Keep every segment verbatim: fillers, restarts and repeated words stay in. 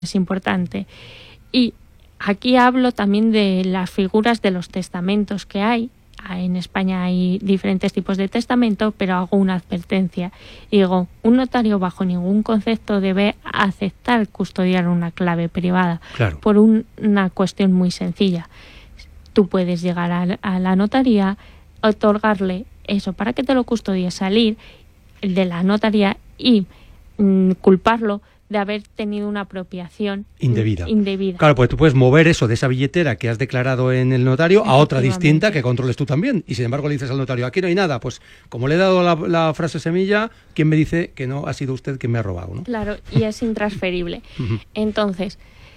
es importante. Y aquí hablo también de las figuras de los testamentos que hay. En España hay diferentes tipos de testamento, pero hago una advertencia. Digo, un notario bajo ningún concepto debe aceptar custodiar una clave privada. Claro. Por un, una cuestión muy sencilla. Tú puedes llegar a, a la notaría, otorgarle eso para que te lo custodie, salir de la notaría y mm, culparlo de haber tenido una apropiación indebida. indebida. Claro, pues tú puedes mover eso de esa billetera que has declarado en el notario a otra distinta que controles tú también. Y sin embargo le dices al notario, aquí no hay nada. Pues como le he dado la, la frase semilla, ¿quién me dice que no ha sido usted quien me ha robado, ¿no? Claro, y es intransferible. Entonces,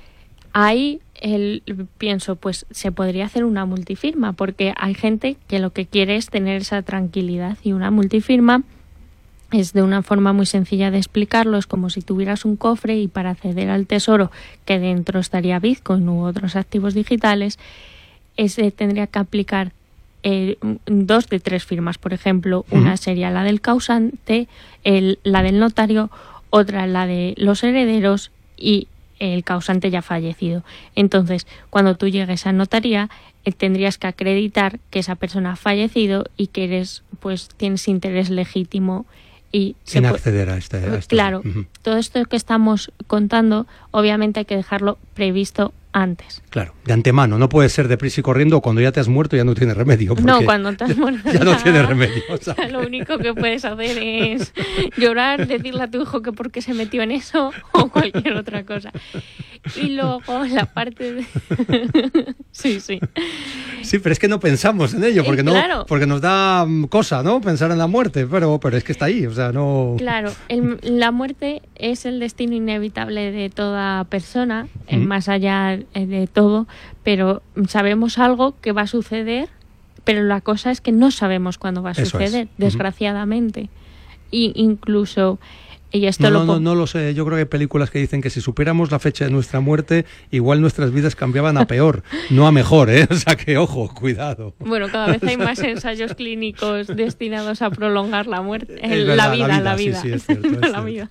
ahí el, pienso, pues se podría hacer una multifirma, porque hay gente que lo que quiere es tener esa tranquilidad, y una multifirma es, de una forma muy sencilla de explicarlo, es como si tuvieras un cofre y para acceder al tesoro, que dentro estaría Bitcoin u otros activos digitales, ese tendría que aplicar eh, dos de tres firmas. Por ejemplo, una uh-huh. sería la del causante, el, la del notario, otra la de los herederos y el causante ya fallecido. Entonces, cuando tú llegues a notaría, eh, tendrías que acreditar que esa persona ha fallecido y que eres, pues, tienes interés legítimo y sin acceder a este, a este. Claro, uh-huh. todo esto que estamos contando, obviamente hay que dejarlo previsto antes. Claro, de antemano, no puede ser deprisa y corriendo cuando ya te has muerto y ya no tiene remedio. No, cuando te has muerto ya, ya no tiene remedio. Ya lo único que puedes hacer es llorar, decirle a tu hijo que por qué se metió en eso o cualquier otra cosa. Y luego la parte de... sí, sí. Sí, pero es que no pensamos en ello, porque, eh, no, claro. porque nos da cosa, ¿no? Pensar en la muerte, pero, pero es que está ahí, o sea, no... Claro, el, la muerte es el destino inevitable de toda persona, mm. más allá de todo, pero sabemos algo que va a suceder, pero la cosa es que no sabemos cuándo va a suceder, es. desgraciadamente. Uh-huh. Y incluso... Y esto no, lo no, po- no, no lo sé. Yo creo que hay películas que dicen que si supiéramos la fecha de nuestra muerte, igual nuestras vidas cambiaban a peor, no a mejor, ¿eh? O sea que, ojo, cuidado. Bueno, cada vez hay más ensayos clínicos destinados a prolongar la muerte, es la, verdad, vida, la vida, sí, sí, es cierto, es la cierto. vida.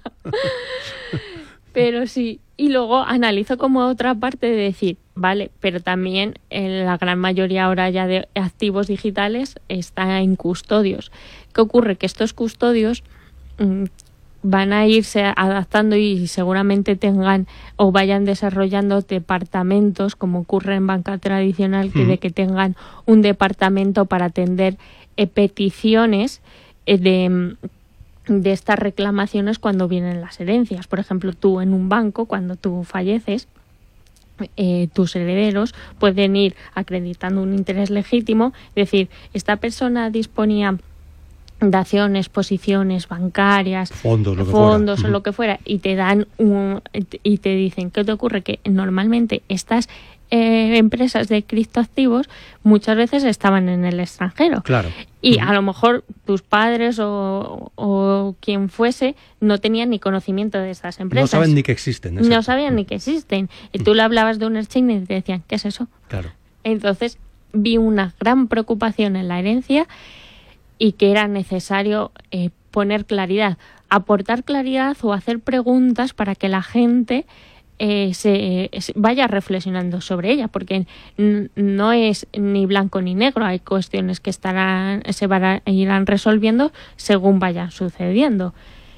Pero sí, y luego analizo como otra parte de decir, vale, pero también en la gran mayoría ahora ya de activos digitales está en custodios. ¿Qué ocurre? Que estos custodios mmm, van a irse adaptando y seguramente tengan o vayan desarrollando departamentos, como ocurre en banca tradicional, que mm. de que tengan un departamento para atender eh, peticiones eh, de, de estas reclamaciones cuando vienen las herencias. Por ejemplo, tú en un banco, cuando tú falleces, Eh, tus herederos pueden ir acreditando un interés legítimo, es decir, esta persona disponía de acciones, posiciones bancarias, fondos, lo que fondos fuera. o lo que fuera, y te dan un, y te dicen, ¿qué te ocurre? Que normalmente estas eh, empresas de criptoactivos muchas veces estaban en el extranjero. Claro. Y uh-huh. a lo mejor tus padres o, o quien fuese no tenían ni conocimiento de estas empresas. No saben ni que existen. Exacto. No sabían ni que existen. Y tú le hablabas de un exchange y te decían, ¿qué es eso? Claro. Entonces vi una gran preocupación en la herencia y que era necesario eh, poner claridad, aportar claridad o hacer preguntas para que la gente eh, se, se vaya reflexionando sobre ella, porque n- no es ni blanco ni negro, hay cuestiones que estarán se van a, irán resolviendo según vayan sucediendo.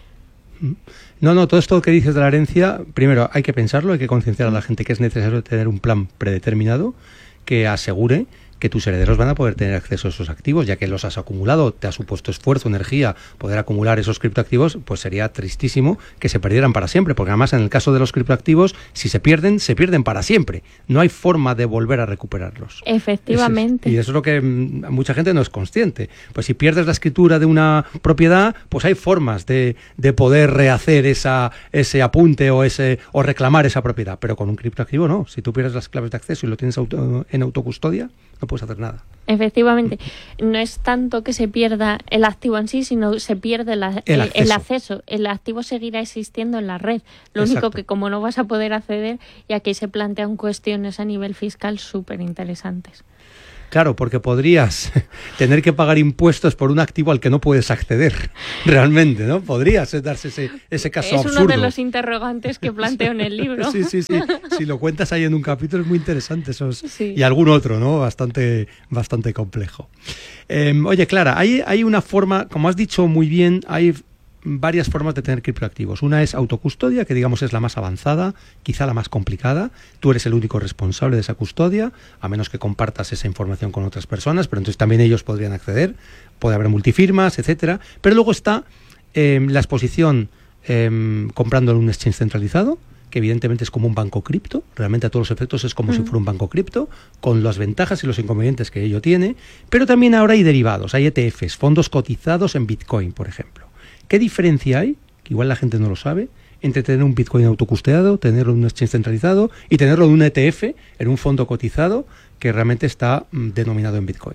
No, no, todo esto que dices de la herencia, primero hay que pensarlo, hay que concienciar a la gente que es necesario tener un plan predeterminado que asegure que tus herederos van a poder tener acceso a esos activos, ya que los has acumulado, te ha supuesto esfuerzo, energía, poder acumular esos criptoactivos, pues sería tristísimo que se perdieran para siempre, porque además en el caso de los criptoactivos, si se pierden, se pierden para siempre. No hay forma de volver a recuperarlos. Efectivamente. Es, y eso es lo que m- mucha gente no es consciente. Pues si pierdes la escritura de una propiedad, pues hay formas de, de poder rehacer esa, ese apunte o ese o reclamar esa propiedad, pero con un criptoactivo no. Si tú pierdes las claves de acceso y lo tienes auto, en autocustodia, no puedes hacer nada. Efectivamente, no es tanto que se pierda el activo en sí, sino se pierde la, el, el, acceso. el acceso. El activo seguirá existiendo en la red. Lo Exacto. único que como no vas a poder acceder, y aquí se plantean cuestiones a nivel fiscal súper interesantes. Claro, porque podrías tener que pagar impuestos por un activo al que no puedes acceder realmente, ¿no? Podrías darse ese, ese caso es absurdo. Es uno de los interrogantes que planteo en el libro. Sí, sí, sí. Si lo cuentas ahí en un capítulo es muy interesante. Esos, sí. Y algún otro, ¿no? Bastante, bastante complejo. Eh, oye, Clara, hay, hay una forma, como has dicho muy bien, hay varias formas de tener criptoactivos. Una es autocustodia, que digamos es la más avanzada, quizá la más complicada. Tú eres el único responsable de esa custodia, a menos que compartas esa información con otras personas, pero entonces también ellos podrían acceder. Puede haber multifirmas, etcétera. Pero luego está eh, la exposición eh, comprando en un exchange centralizado, que evidentemente es como un banco cripto, realmente a todos los efectos es como mm. si fuera un banco cripto, con las ventajas y los inconvenientes que ello tiene, pero también ahora hay derivados, hay E T Fs, fondos cotizados en Bitcoin, por ejemplo. ¿Qué diferencia hay? Que igual la gente no lo sabe, entre tener un Bitcoin autocustodiado, tenerlo en un exchange centralizado y tenerlo en un E T F, en un fondo cotizado que realmente está mm, denominado en Bitcoin.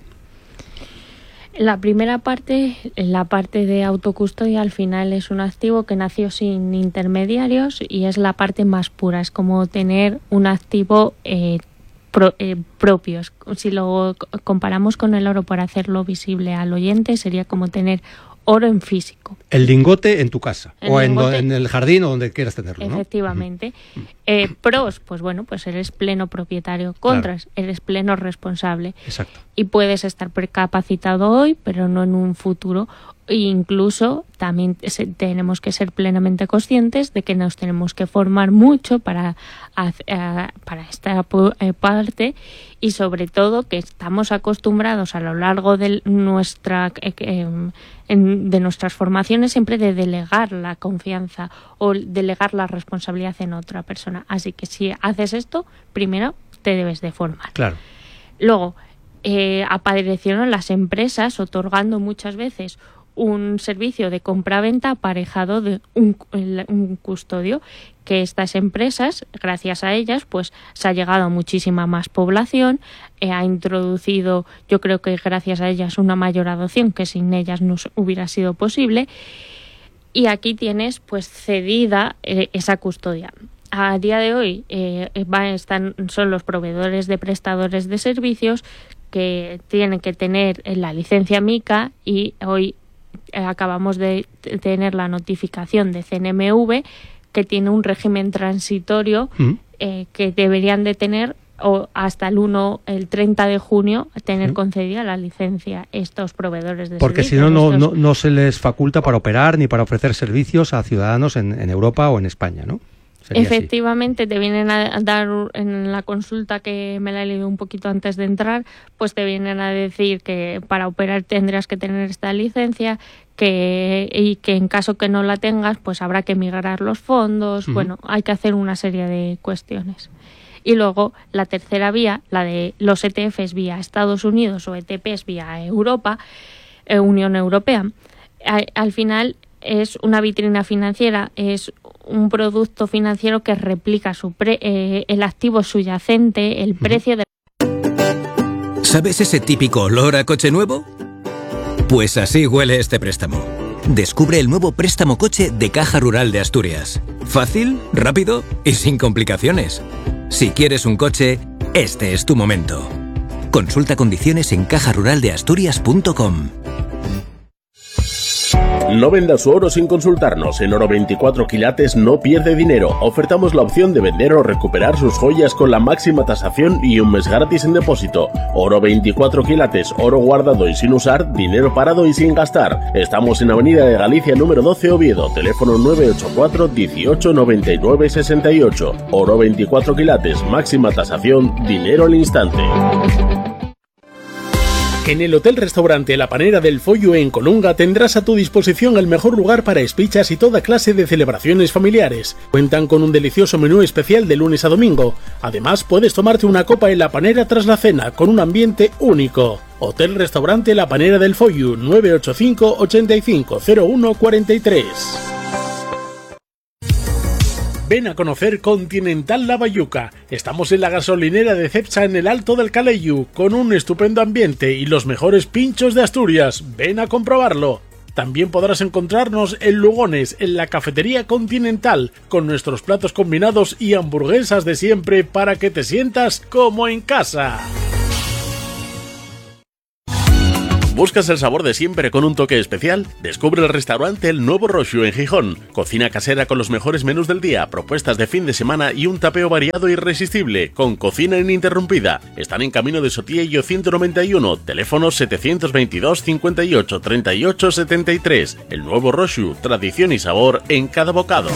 La primera parte, la parte de autocustodia, al final es un activo que nació sin intermediarios y es la parte más pura. Es como tener un activo eh, pro, eh, propio. Si lo comparamos con el oro para hacerlo visible al oyente, sería como tener oro en físico. El lingote en tu casa el o en, lingote, en el jardín o donde quieras tenerlo, ¿no? Efectivamente. Uh-huh. Eh, pros, pues bueno, pues eres pleno propietario. Contras, claro. Eres pleno responsable. Exacto. Y puedes estar precapacitado hoy, pero no en un futuro. E incluso también se, tenemos que ser plenamente conscientes de que nos tenemos que formar mucho para, a, a, para esta eh, parte y sobre todo que estamos acostumbrados a lo largo de nuestra eh, eh, en, de nuestras formaciones siempre de delegar la confianza o delegar la responsabilidad en otra persona. Así que si haces esto, primero te debes de formar. Claro. Luego, eh, aparecieron las empresas otorgando muchas veces un servicio de compra-venta aparejado de un, un custodio, que estas empresas, gracias a ellas, pues se ha llegado a muchísima más población, eh, ha introducido, yo creo que gracias a ellas, una mayor adopción que sin ellas no hubiera sido posible, y aquí tienes pues cedida eh, esa custodia. A día de hoy eh, va, están, son los proveedores de prestadores de servicios que tienen que tener la licencia MiCA y hoy acabamos de tener la notificación de C N M V que tiene un régimen transitorio mm. eh, que deberían de tener o hasta el uno, el treinta de junio tener mm. concedida la licencia estos proveedores de Porque servicios. Porque si no, estos... no, no se les faculta para operar ni para ofrecer servicios a ciudadanos en, en Europa o en España, ¿no? Sería Efectivamente, así. Te vienen a dar en la consulta que me la he leído un poquito antes de entrar, pues te vienen a decir que para operar tendrás que tener esta licencia que y que en caso que no la tengas, pues habrá que migrar los fondos. Uh-huh. Bueno, hay que hacer una serie de cuestiones. Y luego la tercera vía, la de los E T Fs vía Estados Unidos o E T Ps vía Europa, eh, Unión Europea. A, al final es una vitrina financiera, es un producto financiero que replica su pre, eh, el activo subyacente, el precio de... ¿Sabes ese típico olor a coche nuevo? Pues así huele este préstamo. Descubre el nuevo préstamo coche de Caja Rural de Asturias. Fácil, rápido y sin complicaciones. Si quieres un coche, este es tu momento. Consulta condiciones en caja rural de asturias punto com. No venda su oro sin consultarnos. En Oro veinticuatro quilates no pierde dinero. Ofertamos la opción de vender o recuperar sus joyas con la máxima tasación y un mes gratis en depósito. Oro veinticuatro quilates, oro guardado y sin usar, dinero parado y sin gastar. Estamos en Avenida de Galicia número doce, Oviedo. Teléfono nueve ocho cuatro, dieciocho, noventa y nueve, sesenta y ocho. Oro veinticuatro quilates, máxima tasación, dinero al instante. En el Hotel Restaurante La Panera del Follo en Colunga tendrás a tu disposición el mejor lugar para espichas y toda clase de celebraciones familiares. Cuentan con un delicioso menú especial de lunes a domingo. Además, puedes tomarte una copa en La Panera tras la cena, con un ambiente único. Hotel Restaurante La Panera del Follo, nueve ocho cinco, ochenta y cinco, cero uno, cuarenta y tres. Ven a conocer Continental La Bayuca. Estamos en la gasolinera de Cepsa en el Alto del Calellu, con un estupendo ambiente y los mejores pinchos de Asturias. Ven a comprobarlo. También podrás encontrarnos en Lugones, en la cafetería Continental, con nuestros platos combinados y hamburguesas de siempre para que te sientas como en casa. ¿Buscas el sabor de siempre con un toque especial? Descubre el restaurante El Nuevo Roshu en Gijón. Cocina casera con los mejores menús del día, propuestas de fin de semana y un tapeo variado e irresistible, con cocina ininterrumpida. Están en Camino de Sotillo ciento noventa y uno, teléfono setecientos veintidós cincuenta y ocho treinta y ocho setenta y tres. El Nuevo Roshu, tradición y sabor en cada bocado.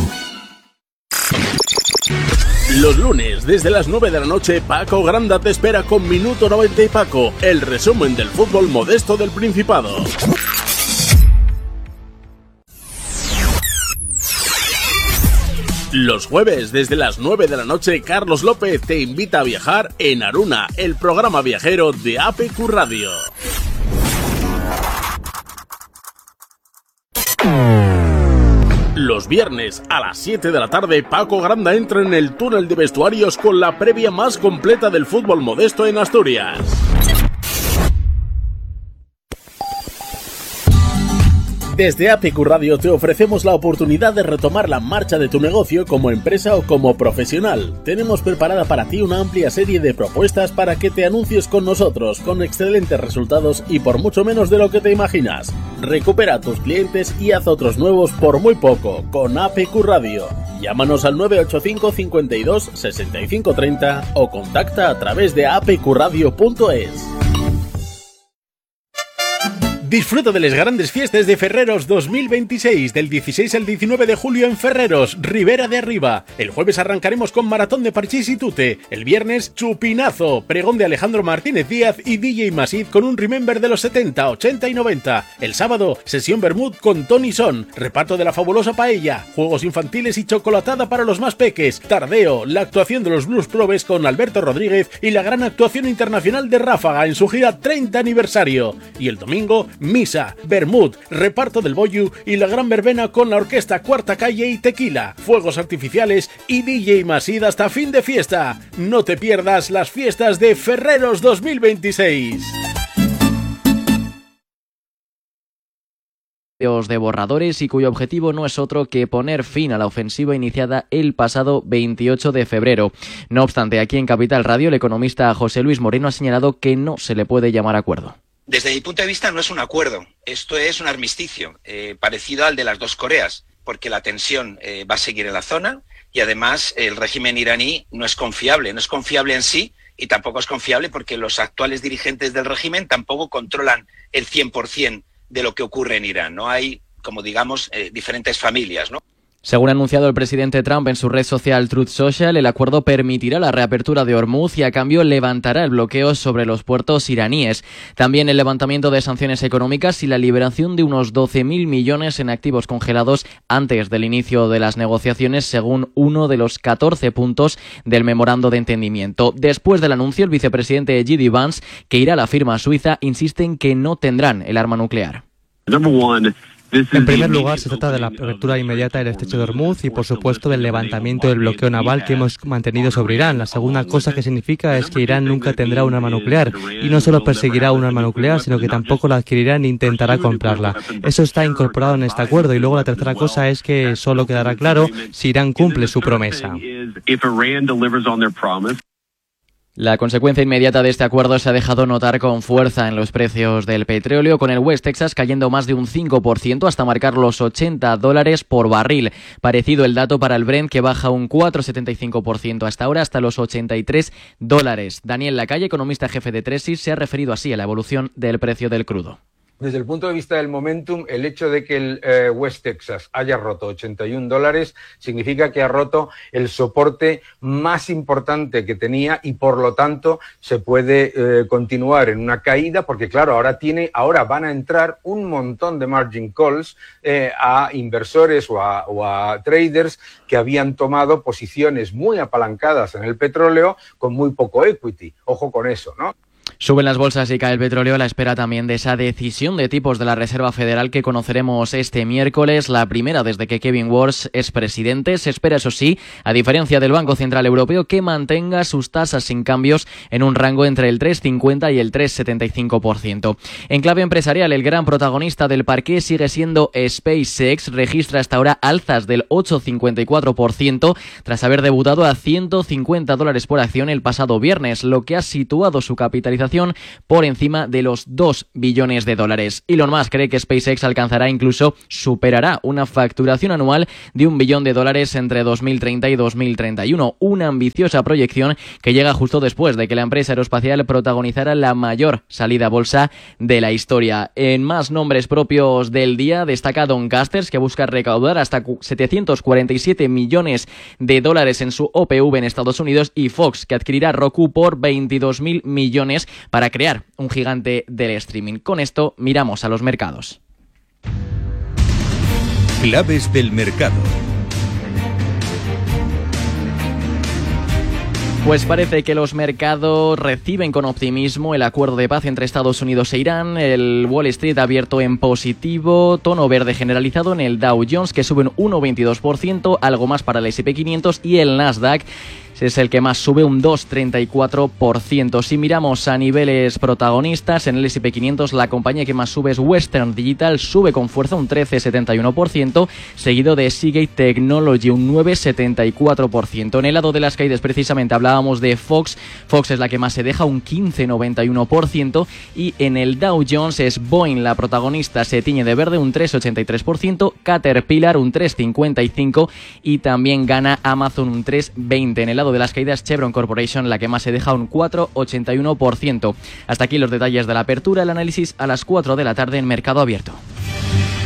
Los lunes, desde las nueve de la noche, Paco Granda te espera con Minuto noventa y Paco, el resumen del fútbol modesto del Principado. Los jueves, desde las nueve de la noche, Carlos López te invita a viajar en Aruna, el programa viajero de A P Q Radio. Los viernes a las siete de la tarde, Paco Granda entra en el túnel de vestuarios con la previa más completa del fútbol modesto en Asturias. Desde A P Q Radio te ofrecemos la oportunidad de retomar la marcha de tu negocio como empresa o como profesional. Tenemos preparada para ti una amplia serie de propuestas para que te anuncies con nosotros, con excelentes resultados y por mucho menos de lo que te imaginas. Recupera a tus clientes y haz otros nuevos por muy poco con A P Q Radio. Llámanos al nueve ocho cinco, cincuenta y dos, sesenta y cinco treinta o contacta a través de a p q radio punto es. Disfruta de las grandes fiestas de Ferreros dos mil veintiséis, del dieciséis al diecinueve de julio en Ferreros, Ribera de Arriba. El jueves arrancaremos con maratón de parchís y tute. El viernes, chupinazo, pregón de Alejandro Martínez Díaz y D J Masid con un remember de los setenta, ochenta y noventa. El sábado, sesión Bermud con Tony Son, reparto de la fabulosa paella, juegos infantiles y chocolatada para los más peques. Tardeo, la actuación de los Blues Probes con Alberto Rodríguez y la gran actuación internacional de Ráfaga en su gira treinta aniversario. Y el domingo, misa, Bermud, reparto del Boyu y la gran verbena con la orquesta Cuarta Calle y Tequila, fuegos artificiales y D J Masid hasta fin de fiesta. No te pierdas las fiestas de Ferreros dos mil veintiséis. De borradores y cuyo objetivo no es otro que poner fin a la ofensiva iniciada el pasado veintiocho de febrero. No obstante, aquí en Capital Radio, el economista José Luis Moreno ha señalado que no se le puede llamar acuerdo. Desde mi punto de vista no es un acuerdo, esto es un armisticio, eh, parecido al de las dos Coreas, porque la tensión eh, va a seguir en la zona y además el régimen iraní no es confiable, no es confiable en sí y tampoco es confiable porque los actuales dirigentes del régimen tampoco controlan el cien por ciento de lo que ocurre en Irán, ¿no? Hay, como digamos, eh, diferentes familias, ¿no? Según ha anunciado el presidente Trump en su red social Truth Social, el acuerdo permitirá la reapertura de Hormuz y a cambio levantará el bloqueo sobre los puertos iraníes. También el levantamiento de sanciones económicas y la liberación de unos doce mil millones en activos congelados antes del inicio de las negociaciones, según uno de los catorce puntos del memorando de entendimiento. Después del anuncio, el vicepresidente J D Vance, que irá a la firma suiza, insiste en que no tendrán el arma nuclear. En primer lugar, se trata de la apertura inmediata del estrecho de Hormuz y, por supuesto, del levantamiento del bloqueo naval que hemos mantenido sobre Irán. La segunda cosa que significa es que Irán nunca tendrá un arma nuclear y no solo perseguirá un arma nuclear, sino que tampoco la adquirirá ni intentará comprarla. Eso está incorporado en este acuerdo. Y luego la tercera cosa es que solo quedará claro si Irán cumple su promesa. La consecuencia inmediata de este acuerdo se ha dejado notar con fuerza en los precios del petróleo, con el West Texas cayendo más de un cinco por ciento hasta marcar los ochenta dólares por barril. Parecido el dato para el Brent, que baja un cuatro coma setenta y cinco por ciento hasta ahora, hasta los ochenta y tres dólares. Daniel Lacalle, economista jefe de Tresis, se ha referido así a la evolución del precio del crudo. Desde el punto de vista del momentum, el hecho de que el eh, West Texas haya roto ochenta y un dólares significa que ha roto el soporte más importante que tenía y por lo tanto se puede eh, continuar en una caída porque claro, ahora tiene, ahora van a entrar un montón de margin calls eh, a inversores o a, o a traders que habían tomado posiciones muy apalancadas en el petróleo con muy poco equity. Ojo con eso, ¿no? Suben las bolsas y cae el petróleo a la espera también de esa decisión de tipos de la Reserva Federal que conoceremos este miércoles, la primera desde que Kevin Warsh es presidente. Se espera, eso sí, a diferencia del Banco Central Europeo, que mantenga sus tasas sin cambios en un rango entre el tres coma cincuenta y el tres coma setenta y cinco por ciento. En clave empresarial, el gran protagonista del parqué sigue siendo SpaceX. Registra hasta ahora alzas del ocho coma cincuenta y cuatro por ciento tras haber debutado a ciento cincuenta dólares por acción el pasado viernes, lo que ha situado su capitalización capitalización por encima de los dos billones de dólares. Elon Musk cree que SpaceX alcanzará, incluso superará una facturación anual de un billón de dólares entre dos mil treinta y dos mil treinta y uno, una ambiciosa proyección que llega justo después de que la empresa aeroespacial protagonizara la mayor salida a bolsa de la historia. En más nombres propios del día destaca Doncaster, que busca recaudar hasta setecientos cuarenta y siete millones de dólares en su O P V en Estados Unidos, y Fox, que adquirirá Roku por veintidós mil millones para crear un gigante del streaming. Con esto miramos a los mercados. Claves del mercado. Pues parece que los mercados reciben con optimismo el acuerdo de paz entre Estados Unidos e Irán. El Wall Street ha abierto en positivo, tono verde generalizado en el Dow Jones, que sube un uno coma veintidós por ciento, algo más para el ese and pe quinientos, y el Nasdaq es el que más sube, un dos coma treinta y cuatro por ciento. Si miramos a niveles protagonistas, en el ese and pe quinientos la compañía que más sube es Western Digital, sube con fuerza un trece coma setenta y uno por ciento, seguido de Seagate Technology, un nueve coma setenta y cuatro por ciento. En el lado de las caídas precisamente hablábamos de Fox, Fox es la que más se deja, un quince coma noventa y uno por ciento, y en el Dow Jones es Boeing la protagonista, se tiñe de verde un tres coma ochenta y tres por ciento, Caterpillar un tres coma cincuenta y cinco por ciento y también gana Amazon un tres coma veinte por ciento. En el lado de las caídas, Chevron Corporation, la que más se deja, un cuatro coma ochenta y uno por ciento. Hasta aquí los detalles de la apertura, el análisis a las cuatro de la tarde en Mercado Abierto.